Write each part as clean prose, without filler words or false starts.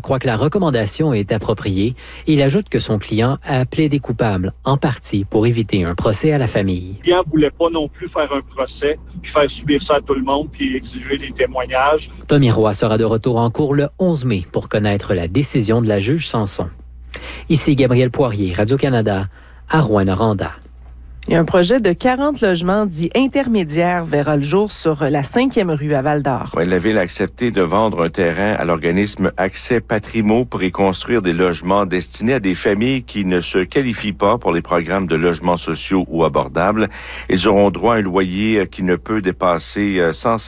croit que la recommandation est appropriée. Il ajoute que son client a plaidé coupable, en partie, pour éviter un procès à la famille. Le client ne voulait pas non plus faire un procès, puis faire subir ça à tout le monde, puis exiger des témoignages. Tommy Roy sera de retour en cours le 11 mai pour connaître la décision de la juge Sanson. Ici Gabriel Poirier, Radio-Canada, à Rouyn-Noranda. Il y a un projet de 40 logements dits intermédiaires verra le jour sur la 5e rue à Val-d'Or. Oui, la Ville a accepté de vendre un terrain à l'organisme Accès Patrimo pour y construire des logements destinés à des familles qui ne se qualifient pas pour les programmes de logements sociaux ou abordables. Ils auront droit à un loyer qui ne peut dépasser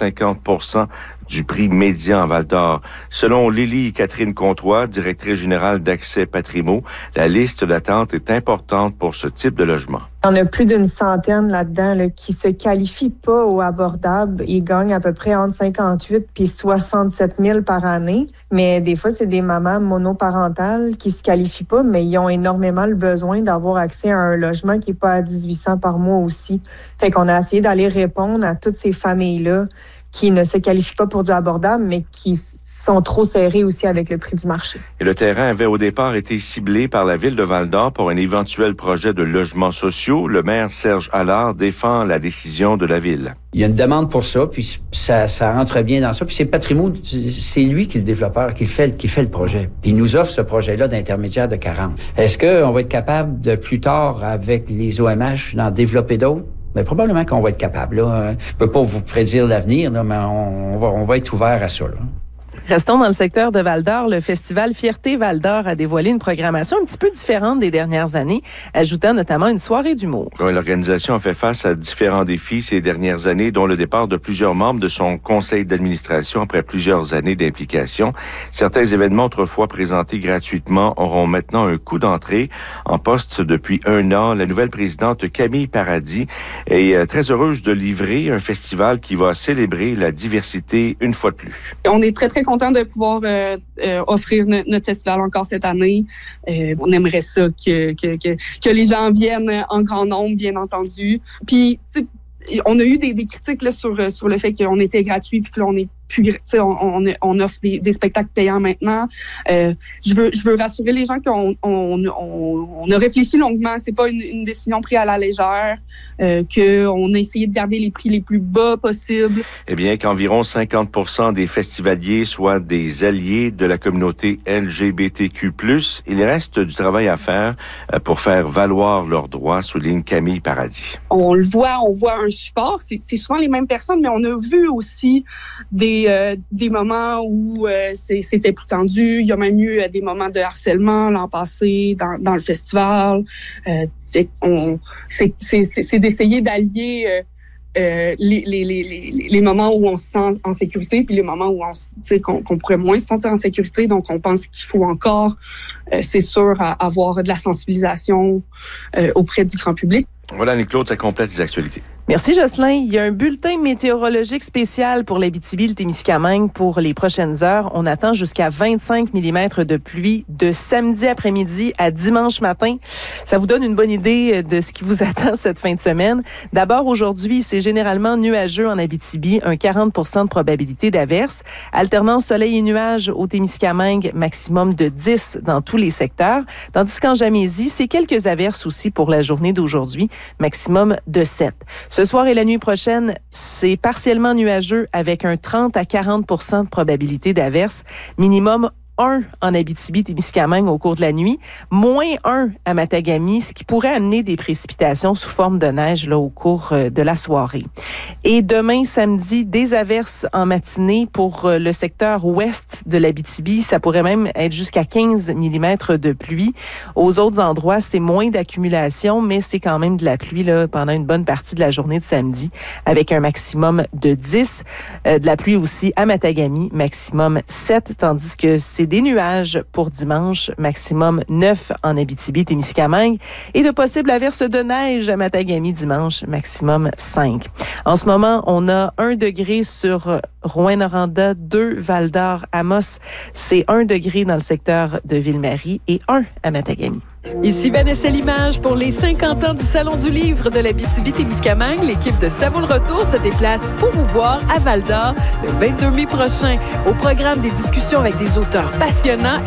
150% du prix médian à Val-d'Or. Selon Lily Catherine Comtois, directrice générale d'Accès Patrimo, la liste d'attente est importante pour ce type de logement. On a plus d'une centaine là-dedans qui se qualifient pas au abordable. Ils gagnent à peu près entre 58 puis 67 000 par année. Mais des fois, c'est des mamans monoparentales qui se qualifient pas, mais ils ont énormément le besoin d'avoir accès à un logement qui est pas à 1800 par mois aussi. Fait qu'on a essayé d'aller répondre à toutes ces familles-là qui ne se qualifient pas pour du abordable, mais qui sont trop serrés aussi avec le prix du marché. Et le terrain avait au départ été ciblé par la Ville de Val-d'Or pour un éventuel projet de logements sociaux. Le maire Serge Allard défend la décision de la Ville. Il y a une demande pour ça, puis ça rentre bien dans ça. Puis c'est Patrimo, c'est lui qui est le développeur, qui fait le projet. Puis il nous offre ce projet-là d'intermédiaire de 40. Est-ce qu'on va être capable de plus tard, avec les OMH, d'en développer d'autres? Mais probablement qu'on va être capable. Là. Je peux pas vous prédire l'avenir, là, mais on va être ouvert à ça. Là. Restons dans le secteur de Val-d'Or. Le festival Fierté Val-d'Or a dévoilé une programmation un petit peu différente des dernières années, ajoutant notamment une soirée d'humour. Oui, l'organisation a fait face à différents défis ces dernières années, dont le départ de plusieurs membres de son conseil d'administration après plusieurs années d'implication. Certains événements autrefois présentés gratuitement auront maintenant un coût d'entrée. En poste depuis 1 an, la nouvelle présidente Camille Paradis est très heureuse de livrer un festival qui va célébrer la diversité une fois de plus. On est très content de pouvoir offrir notre festival encore cette année. On aimerait ça que les gens viennent en grand nombre, bien entendu. Puis, on a eu des critiques là, sur le fait qu'on était gratuit puis que l'on est plus, on offre des spectacles payants maintenant. Je veux rassurer les gens qu'on a réfléchi longuement. C'est pas une décision prise à la légère. Qu'on a essayé de garder les prix les plus bas possibles. Eh bien, qu'environ 50% des festivaliers soient des alliés de la communauté LGBTQ+, il reste du travail à faire pour faire valoir leurs droits, souligne Camille Paradis. On voit un support. C'est souvent les mêmes personnes, mais on a vu aussi des moments où c'était plus tendu. Il y a même eu des moments de harcèlement l'an passé dans le festival. C'est d'essayer d'allier les moments où on se sent en sécurité puis les moments où qu'on pourrait moins se sentir en sécurité. Donc, on pense qu'il faut encore, c'est sûr, avoir de la sensibilisation auprès du grand public. Voilà, Annie-Claude, ça complète les actualités. Merci, Jocelyn. Il y a un bulletin météorologique spécial pour l'Abitibi-Témiscamingue pour les prochaines heures. On attend jusqu'à 25 mm de pluie de samedi après-midi à dimanche matin. Ça vous donne une bonne idée de ce qui vous attend cette fin de semaine. D'abord, aujourd'hui, c'est généralement nuageux en Abitibi, un 40% de probabilité d'averse. Alternance soleil et nuages au Témiscamingue, maximum de 10 dans tous les secteurs. Tandis qu'en Jamésie, c'est quelques averses aussi pour la journée d'aujourd'hui, maximum de 7. Ce soir et la nuit prochaine, c'est partiellement nuageux avec un 30 à 40% de probabilité d'averse. Minimum 1 en Abitibi-Témiscamingue au cours de la nuit, moins 1 à Matagami, ce qui pourrait amener des précipitations sous forme de neige là, au cours de la soirée. Et demain, samedi, des averses en matinée pour le secteur ouest de l'Abitibi. Ça pourrait même être jusqu'à 15 mm de pluie. Aux autres endroits, c'est moins d'accumulation, mais c'est quand même de la pluie là, pendant une bonne partie de la journée de samedi, avec un maximum de 10. De la pluie aussi à Matagami, maximum 7, tandis que c'est des nuages pour dimanche, maximum 9 en Abitibi-Témiscamingue et de possibles averses de neige à Matagami dimanche, maximum 5. En ce moment, on a 1 degré sur Rouyn-Noranda, 2 Val-d'Or, Amos. C'est 1 degré dans le secteur de Ville-Marie et 1 à Matagami. Ici Vanessa Limage pour les 50 ans du Salon du Livre de l'Abitibi-Témiscamingue. L'équipe de Ça vaut le retour se déplace pour vous voir à Val-d'Or le 22 mai prochain. Au programme, des discussions avec des auteurs passionnants